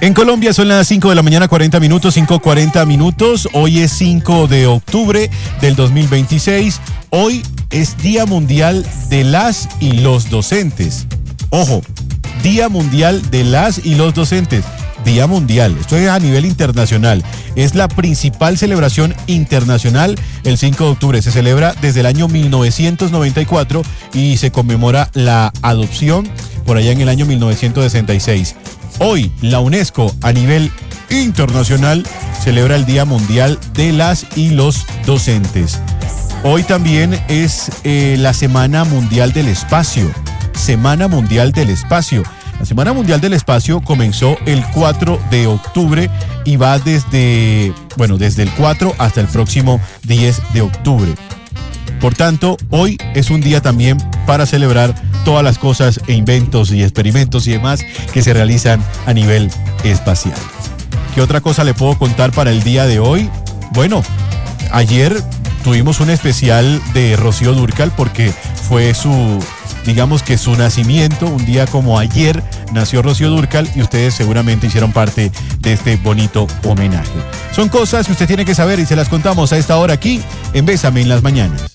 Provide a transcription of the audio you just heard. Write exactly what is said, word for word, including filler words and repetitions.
En Colombia son las cinco de la mañana, cuarenta minutos, cinco cuarenta minutos. Hoy es cinco de octubre del dos mil veintiséis. Hoy es Día Mundial de las y los Docentes. Ojo, Día Mundial de las y los Docentes. Día Mundial, esto es a nivel internacional. Es la principal celebración internacional el cinco de octubre. Se celebra desde el año mil novecientos noventa y cuatro y se conmemora la adopción por allá en el año mil novecientos sesenta y seis. Hoy, la UNESCO a nivel internacional celebra el Día Mundial de las y los Docentes. Hoy también es eh, la Semana Mundial del Espacio. Semana Mundial del Espacio. La Semana Mundial del Espacio comenzó el cuatro de octubre y va desde, bueno, desde el cuatro hasta el próximo diez de octubre. Por tanto, hoy es un día también para celebrar todas las cosas e inventos y experimentos y demás que se realizan a nivel espacial. ¿Qué otra cosa le puedo contar para el día de hoy? Bueno, ayer tuvimos un especial de Rocío Dúrcal porque fue su, digamos que su nacimiento. Un día como ayer nació Rocío Dúrcal y ustedes seguramente hicieron parte de este bonito homenaje. Son cosas que usted tiene que saber y se las contamos a esta hora aquí en Bésame en las Mañanas.